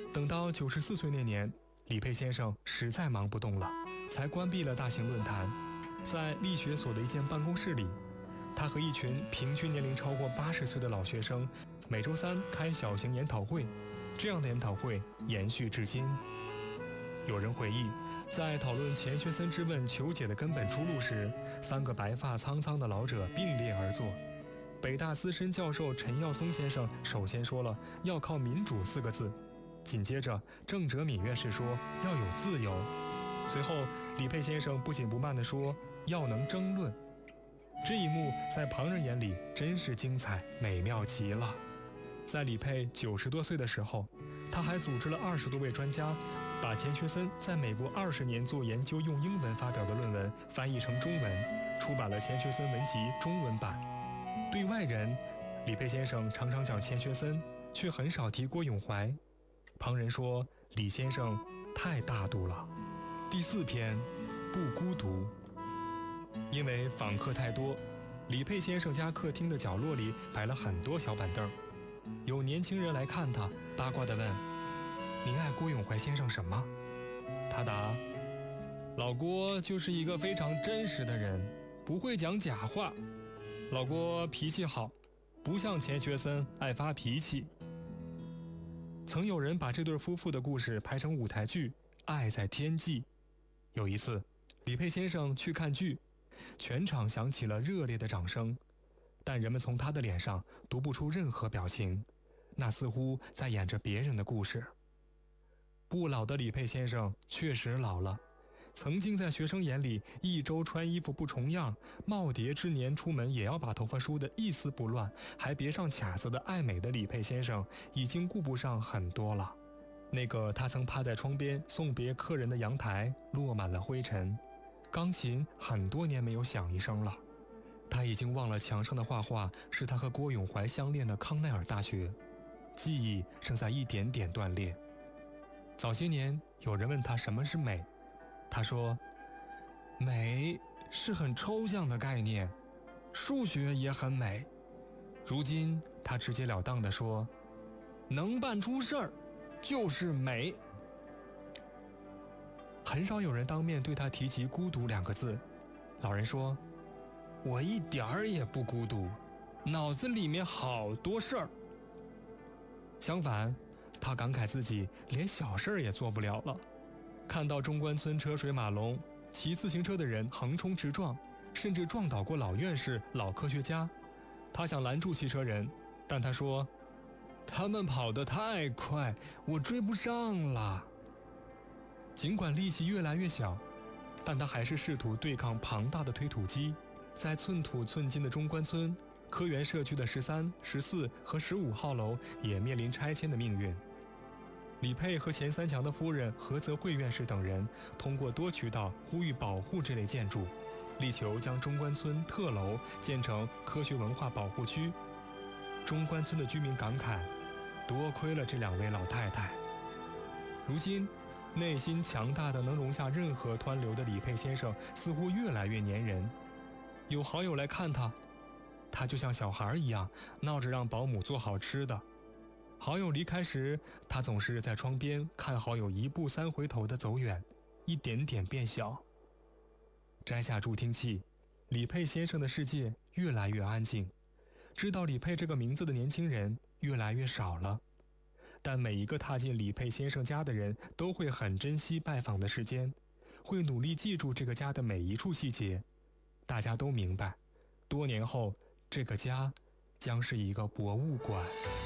等到94岁那年，李佩先生实在忙不动了，才关闭了大型论坛。在力学所的一间办公室里，他和一群平均年龄超过80岁的老学生每周3开小型研讨会，这样的研讨会延续至今。有人回忆，在讨论钱学森之问求解的根本出路时，3个白发苍苍的老者并列而坐。北大资深教授陈耀松先生首先说了要靠民主4个字，紧接着郑哲敏院士说要有自由，随后李佩先生不紧不慢地说要能争论。这一幕在旁人眼里真是精彩美妙极了。在李佩90多岁的时候，他还组织了20多位专家，把钱学森在美国20年做研究用英文发表的论文翻译成中文，出版了《钱学森文集》中文版。对外人，李佩先生常常讲钱学森，却很少提郭永怀。旁人说李先生太大度了。第4篇，不孤独。因为访客太多，李佩先生家客厅的角落里摆了很多小板凳。有年轻人来看他，八卦地问：“您爱郭永怀先生什么？”他答：“老郭就是一个非常真实的人，不会讲假话。老郭脾气好，不像钱学森爱发脾气。”曾有人把这对夫妇的故事拍成舞台剧《爱在天际》。有一次，李佩先生去看剧，全场响起了热烈的掌声，但人们从他的脸上读不出任何表情，那似乎在演着别人的故事。不老的李佩先生确实老了，曾经在学生眼里一周穿衣服不重样，耄耋之年出门也要把头发梳得一丝不乱，还别上卡子的爱美的李佩先生已经顾不上很多了。那个他曾趴在窗边送别客人的阳台落满了灰尘，钢琴很多年没有响一声了。他已经忘了墙上的画画是他和郭永怀相恋的康奈尔大学，记忆正在一点点断裂。早些年有人问他什么是美，他说美是很抽象的概念，数学也很美。如今他直截了当地说，能办出事儿就是美。很少有人当面对他提及孤独2个字。老人说，我一点儿也不孤独，脑子里面好多事儿。相反，他感慨自己连小事儿也做不了了。看到中关村车水马龙，骑自行车的人横冲直撞，甚至撞倒过老院士、老科学家。他想拦住汽车人，但他说，他们跑得太快，我追不上了。尽管力气越来越小，但他还是试图对抗庞大的推土机。在寸土寸金的中关村，科园社区的13、14和15号楼也面临拆迁的命运。李佩和钱三强的夫人何泽慧院士等人通过多渠道呼吁保护这类建筑，力求将中关村特楼建成科学文化保护区。中关村的居民感慨，多亏了这2位老太太。如今内心强大的能容下任何湍流的李佩先生似乎越来越粘人。有好友来看他，他就像小孩一样闹着让保姆做好吃的。好友离开时，他总是在窗边看好友1步3回头的走远，一点点变小。摘下助听器，李佩先生的世界越来越安静，知道李佩这个名字的年轻人越来越少了。但每一个踏进李佩先生家的人都会很珍惜拜访的时间，会努力记住这个家的每一处细节。大家都明白，多年后这个家将是一个博物馆。